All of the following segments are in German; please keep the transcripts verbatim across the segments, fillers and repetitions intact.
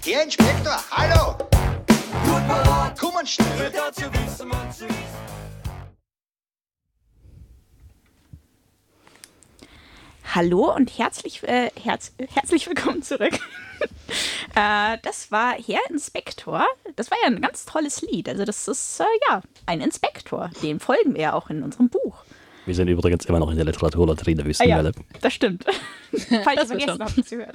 Herr Inspektor, hallo! Gut parat, Kommen schnell! wird dazu wissen, man zu wissen. Hallo und herzlich, äh, herz, herzlich willkommen zurück. äh, das war Herr Inspektor. Das war ja ein ganz tolles Lied. Also das ist, äh, ja, ein Inspektor. Dem folgen wir ja auch in unserem Buch. Wir sind übrigens immer noch in der Literaturlatrine, wissen Ah, wir ja, alle. das stimmt. Falls Das ihr wird vergessen schon. habt, zu hören.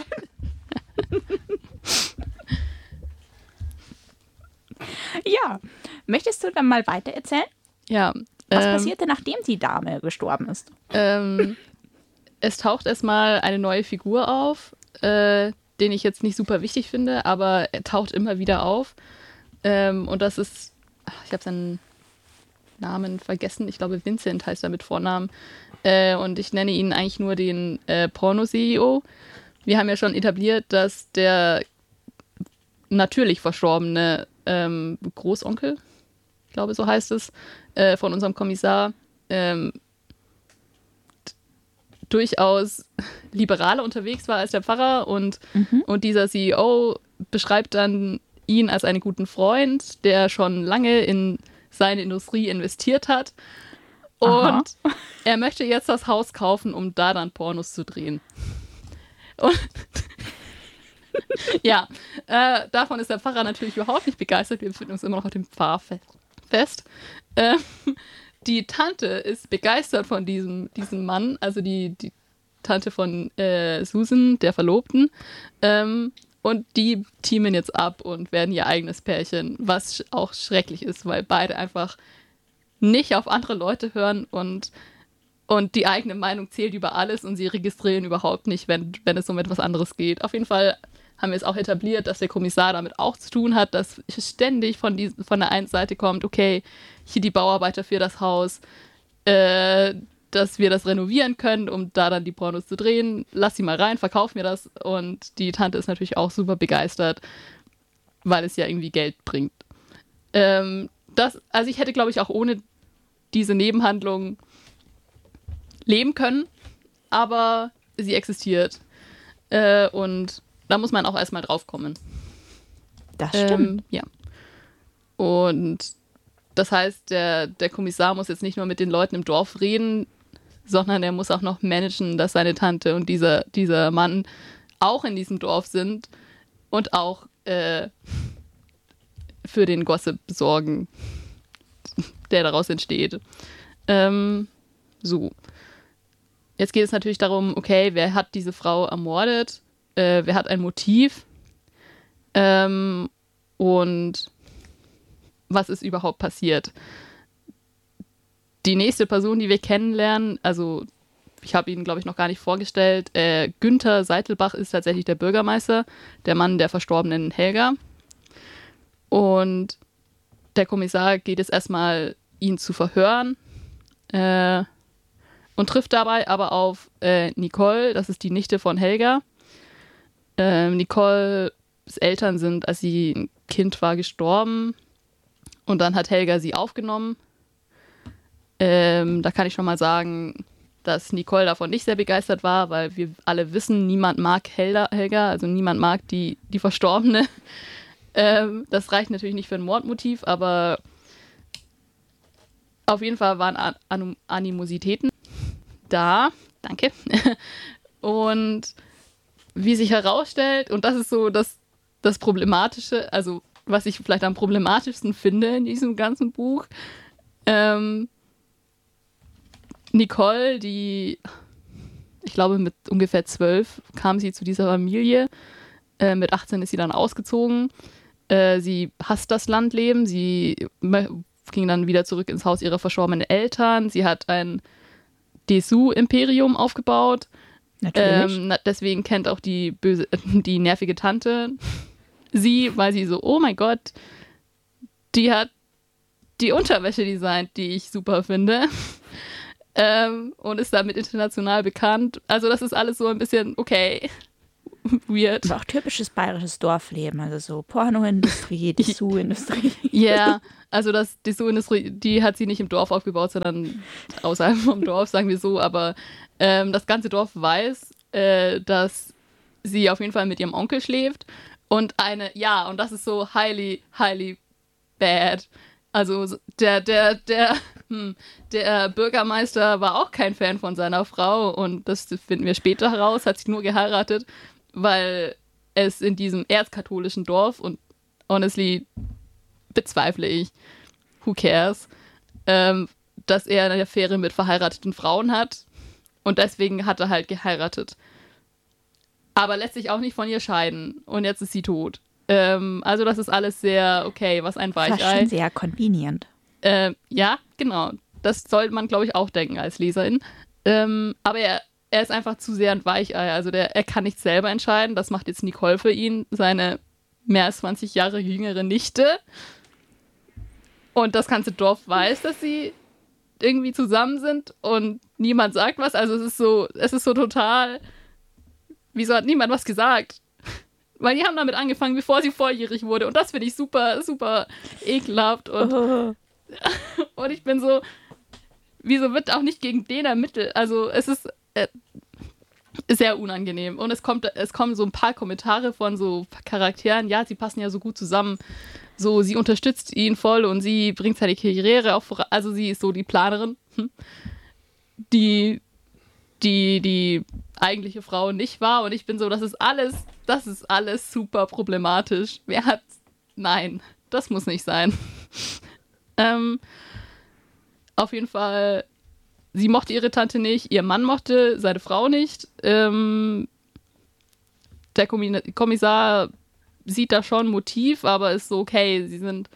Ja, möchtest du dann mal weiter erzählen? Ja. Was ähm, passierte, nachdem die Dame gestorben ist? Ähm, es taucht erstmal eine neue Figur auf, äh, den ich jetzt nicht super wichtig finde, aber er taucht immer wieder auf. Ähm, und das ist, ach, ich habe seinen Namen vergessen, ich glaube Vincent heißt er mit Vornamen. Äh, und ich nenne ihn eigentlich nur den äh, Porno-C E O. Wir haben ja schon etabliert, dass der natürlich verstorbene ähm, Großonkel, ich glaube so heißt es, äh, von unserem Kommissar, ähm, durchaus liberaler unterwegs war als der Pfarrer und, Mhm. und dieser C E O beschreibt dann ihn als einen guten Freund, der schon lange in seine Industrie investiert hat und Aha. er möchte jetzt das Haus kaufen, um da dann Pornos zu drehen. Und ja, äh, davon ist der Pfarrer natürlich überhaupt nicht begeistert. Wir befinden uns immer noch auf dem Pfarrfest. Ähm, die Tante ist begeistert von diesem, diesem Mann, also die, die Tante von äh, Susan, der Verlobten. Ähm, und die teamen jetzt ab und werden ihr eigenes Pärchen, was sch- auch schrecklich ist, weil beide einfach nicht auf andere Leute hören und, und die eigene Meinung zählt über alles und sie registrieren überhaupt nicht, wenn, wenn es um etwas anderes geht. Auf jeden Fall haben wir es auch etabliert, dass der Kommissar damit auch zu tun hat, dass ständig von, dies, von der einen Seite kommt, okay, hier die Bauarbeiter für das Haus, äh, dass wir das renovieren können, um da dann die Pornos zu drehen. Lass sie mal rein, verkauf mir das. Und die Tante ist natürlich auch super begeistert, weil es ja irgendwie Geld bringt. Ähm, das, also ich hätte, glaube ich, auch ohne diese Nebenhandlung leben können, aber sie existiert. Äh, und da muss man auch erstmal drauf kommen. Das stimmt. Ähm, ja. Und das heißt, der, der Kommissar muss jetzt nicht nur mit den Leuten im Dorf reden, sondern er muss auch noch managen, dass seine Tante und dieser, dieser Mann auch in diesem Dorf sind und auch äh, für den Gossip sorgen, der daraus entsteht. Ähm, so. Jetzt geht es natürlich darum, okay, wer hat diese Frau ermordet? Äh, wer hat ein Motiv? Ähm, und was ist überhaupt passiert? Die nächste Person, die wir kennenlernen, also ich habe ihn, glaube ich, noch gar nicht vorgestellt, äh, Günther Seitelbach ist tatsächlich der Bürgermeister, der Mann der verstorbenen Helga. Und der Kommissar geht jetzt erstmal, ihn zu verhören äh, und trifft dabei aber auf äh, Nicole, das ist die Nichte von Helga. Ähm, Nicoles Eltern sind, als sie ein Kind war, gestorben. Und dann hat Helga sie aufgenommen. Ähm, da kann ich schon mal sagen, dass Nicole davon nicht sehr begeistert war, weil wir alle wissen, niemand mag Helga, Helga also niemand mag die, die Verstorbene. Ähm, das reicht natürlich nicht für ein Mordmotiv, aber auf jeden Fall waren An- An- Animositäten da. Danke. Und wie sich herausstellt, und das ist so das, das Problematische, also was ich vielleicht am problematischsten finde in diesem ganzen Buch, ähm, Nicole, die, ich glaube mit ungefähr zwölf kam sie zu dieser Familie, äh, mit achtzehn ist sie dann ausgezogen, äh, sie hasst das Landleben, sie mö- ging dann wieder zurück ins Haus ihrer verstorbenen Eltern, sie hat ein Dessous-Imperium aufgebaut. Natürlich. Ähm, na, deswegen kennt auch die böse, die nervige Tante sie, weil sie so, oh mein Gott, die hat die Unterwäsche designt, die ich super finde. ähm, und ist damit international bekannt. Also das ist alles so ein bisschen, okay, weird. Aber auch typisches bayerisches Dorfleben, also so Pornoindustrie, Dessous-Industrie. Ja, yeah, also das Dessous-Industrie, die hat sie nicht im Dorf aufgebaut, sondern außerhalb vom Dorf, sagen wir so. Aber ähm, das ganze Dorf weiß, äh, dass sie auf jeden Fall mit ihrem Onkel schläft Und eine, ja, und das ist so highly, highly bad. Also der, der, der, hm, der Bürgermeister war auch kein Fan von seiner Frau und das finden wir später heraus, hat sich nur geheiratet, weil es in diesem erzkatholischen Dorf, und honestly bezweifle ich, who cares, ähm, dass er eine Affäre mit verheirateten Frauen hat und deswegen hat er halt geheiratet. Aber lässt sich auch nicht von ihr scheiden und jetzt ist sie tot. Ähm, also das ist alles sehr, okay, was ein Das war Weichei. schon sehr convenient. Ähm, ja, genau. Das sollte man, glaube ich, auch denken als Leserin. Ähm, aber er, er ist einfach zu sehr ein Weichei. Also der, er kann nicht selber entscheiden. Das macht jetzt Nicole für ihn, seine mehr als zwanzig Jahre jüngere Nichte. Und das ganze Dorf weiß, dass sie irgendwie zusammen sind und niemand sagt was. Also es ist so, es ist so total, wieso hat niemand was gesagt? Weil die haben damit angefangen, bevor sie volljährig wurde. Und das finde ich super, super ekelhaft. Und, Oh. und ich bin so, wieso wird auch nicht gegen den ermittelt? Also es ist äh, sehr unangenehm. Und es kommt, es kommen so ein paar Kommentare von so Charakteren. Ja, sie passen ja so gut zusammen. So, sie unterstützt ihn voll und sie bringt seine Karriere auch voran. Also sie ist so die Planerin, hm, die die die eigentliche Frau nicht war. Und ich bin so, das ist alles, das ist alles super problematisch. Wer hat, nein, das muss nicht sein. ähm, auf jeden Fall, sie mochte ihre Tante nicht, ihr Mann mochte seine Frau nicht. Ähm, der Kommi- Kommissar sieht da schon ein Motiv, aber ist so, okay, sie sind,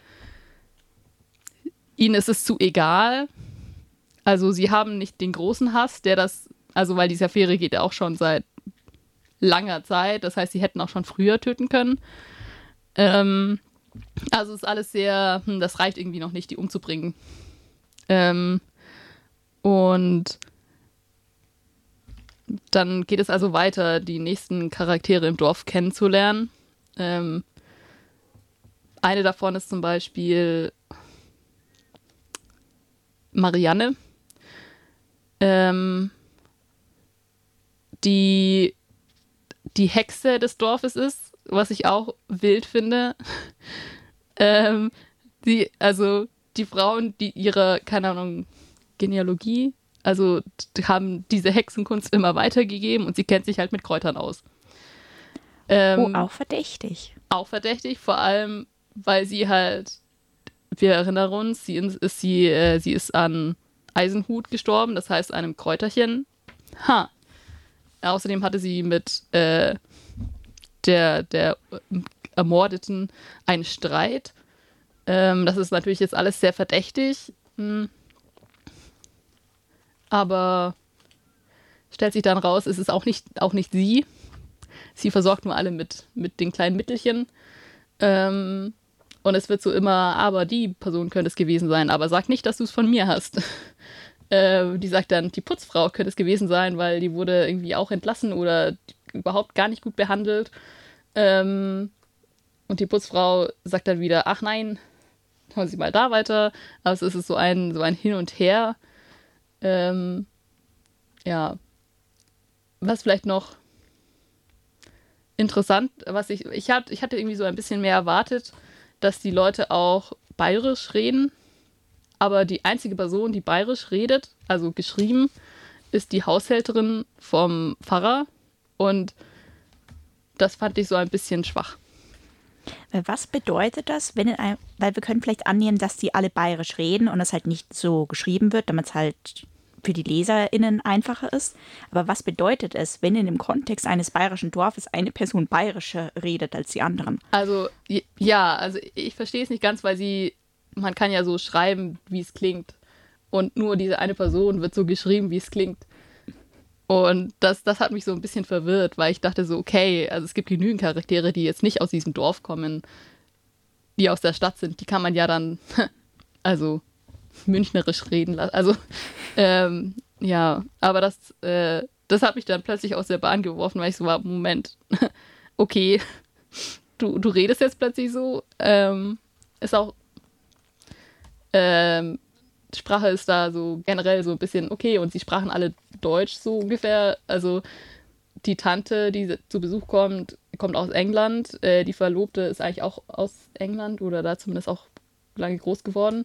ihnen ist es zu egal. Also sie haben nicht den großen Hass, der das, also weil diese Affäre geht ja auch schon seit langer Zeit, das heißt, sie hätten auch schon früher töten können. Ähm, also ist alles sehr, hm, das reicht irgendwie noch nicht, die umzubringen. Ähm, und dann geht es also weiter, die nächsten Charaktere im Dorf kennenzulernen. Ähm, eine davon ist zum Beispiel Marianne, ähm, die die Hexe des Dorfes ist, was ich auch wild finde. ähm, die, also die Frauen, die ihre, keine Ahnung, Genealogie, also die haben diese Hexenkunst immer weitergegeben und sie kennt sich halt mit Kräutern aus. Ähm, Oh, auch verdächtig. auch verdächtig, vor allem, weil sie halt, wir erinnern uns, sie ist, sie, äh, sie ist an Eisenhut gestorben, das heißt einem Kräuterchen. Ha. Außerdem hatte sie mit äh, der, der Ermordeten einen Streit. Ähm, das ist natürlich jetzt alles sehr verdächtig. Hm. Aber stellt sich dann raus, es ist auch nicht, auch nicht sie. Sie versorgt nur alle mit, mit den kleinen Mittelchen. Ähm, und es wird so immer, aber die Person könnte es gewesen sein, aber sag nicht, dass du es von mir hast. äh, die sagt dann, die Putzfrau könnte es gewesen sein, weil die wurde irgendwie auch entlassen oder überhaupt gar nicht gut behandelt. Ähm, und die Putzfrau sagt dann wieder, ach nein, hören Sie mal da weiter. Also es ist so ein, so ein Hin und Her. Ähm, ja. Was vielleicht noch interessant, was ich, ich, hat, ich hatte irgendwie so ein bisschen mehr erwartet, dass die Leute auch bayerisch reden, aber die einzige Person, die bayerisch redet, also geschrieben, ist die Haushälterin vom Pfarrer und das fand ich so ein bisschen schwach. Was bedeutet das, wenn in einem, weil wir können vielleicht annehmen, dass die alle bayerisch reden und es halt nicht so geschrieben wird, damit es halt für die LeserInnen einfacher ist. Aber was bedeutet es, wenn in dem Kontext eines bayerischen Dorfes eine Person bayerischer redet als die anderen? Also, j- ja, also ich verstehe es nicht ganz, weil sie, man kann ja so schreiben, wie es klingt. Und nur diese eine Person wird so geschrieben, wie es klingt. Und das, das hat mich so ein bisschen verwirrt, weil ich dachte so, okay, also es gibt genügend Charaktere, die jetzt nicht aus diesem Dorf kommen, die aus der Stadt sind. Die kann man ja dann, also münchnerisch reden lassen. Also, ähm, ja, aber das, äh, das hat mich dann plötzlich aus der Bahn geworfen, weil ich so war, Moment, okay, du, du redest jetzt plötzlich so. Ähm, ist auch, ähm, Sprache ist da so generell so ein bisschen okay und sie sprachen alle Deutsch so ungefähr. Also die Tante, die zu Besuch kommt, kommt aus England. Äh, die Verlobte ist eigentlich auch aus England oder da zumindest auch lange groß geworden.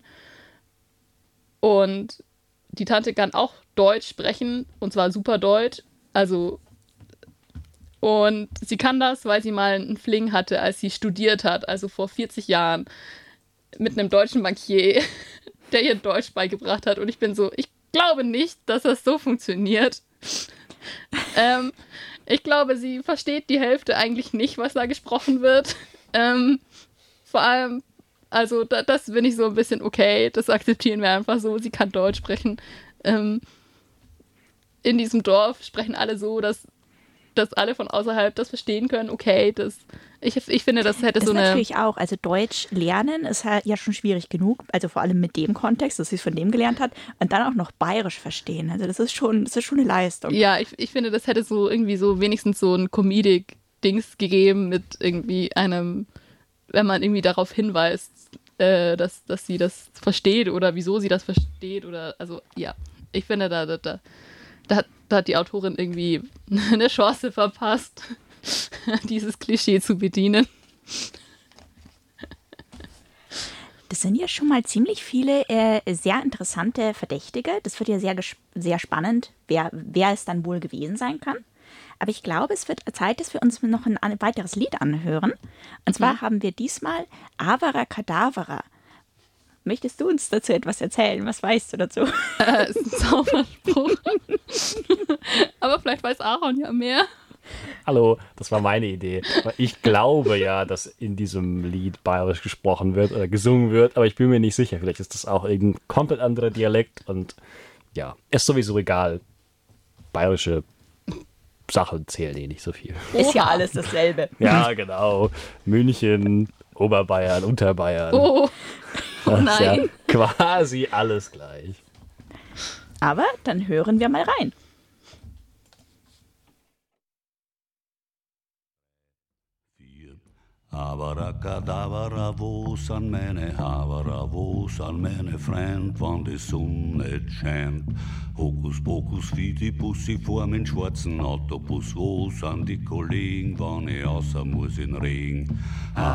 Und die Tante kann auch Deutsch sprechen und zwar super Deutsch. Also und sie kann das, weil sie mal einen Fling hatte, als sie studiert hat, also vor vierzig Jahren, mit einem deutschen Bankier, der ihr Deutsch beigebracht hat. Und ich bin so, ich glaube nicht, dass das so funktioniert. ähm, ich glaube, sie versteht die Hälfte eigentlich nicht, was da gesprochen wird. Ähm, vor allem, also da, das bin ich so ein bisschen okay, das akzeptieren wir einfach so, sie kann Deutsch sprechen. Ähm, in diesem Dorf sprechen alle so, dass dass alle von außerhalb das verstehen können, okay, das, ich, ich finde, das hätte das so eine... Das natürlich auch, also Deutsch lernen ist halt ja schon schwierig genug, also vor allem mit dem Kontext, dass sie es von dem gelernt hat und dann auch noch Bayerisch verstehen, also das ist schon, das ist schon eine Leistung. Ja, ich, ich finde, das hätte so irgendwie so wenigstens so ein Comedic-Dings gegeben mit irgendwie einem, wenn man irgendwie darauf hinweist, äh, dass, dass sie das versteht oder wieso sie das versteht oder, also ja, ich finde, da, da, da Da hat, da hat die Autorin irgendwie eine Chance verpasst, dieses Klischee zu bedienen. Das sind ja schon mal ziemlich viele äh, sehr interessante Verdächtige. Das wird ja sehr, sehr spannend, wer, wer es dann wohl gewesen sein kann. Aber ich glaube, es wird Zeit, dass wir uns noch ein, ein weiteres Lied anhören. Und zwar mhm. haben wir diesmal Avara Kadavra. Möchtest du uns dazu etwas erzählen? Was weißt du dazu? Äh, ist ein Zauberspruch. Aber vielleicht weiß Aaron ja mehr. Hallo, das war meine Idee. Ich glaube ja, dass in diesem Lied bayerisch gesprochen wird oder gesungen wird, aber ich bin mir nicht sicher. Vielleicht ist das auch irgendein komplett anderer Dialekt und ja, ist sowieso egal. Bayerische Sachen zählen eh nicht so viel. Ist ja alles dasselbe. Ja, genau. München, Oberbayern, Unterbayern. Oh. Oh nein. Ja quasi alles gleich. Aber dann hören wir mal rein. Abracadabra, wo sind meine Havara, wo sind meine Freund, wann die Sonne scheint? Hokus pokus fidibussi vor mein schwarzen Autobus, wo sind die Kollegen, wann ich außer muss in Regen?